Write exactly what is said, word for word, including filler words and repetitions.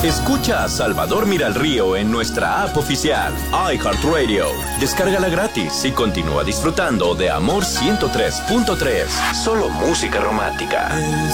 Escucha a Salvador Miralrío en nuestra app oficial, iHeartRadio. Descárgala gratis y continúa disfrutando de Amor ciento tres punto tres. Solo música romántica.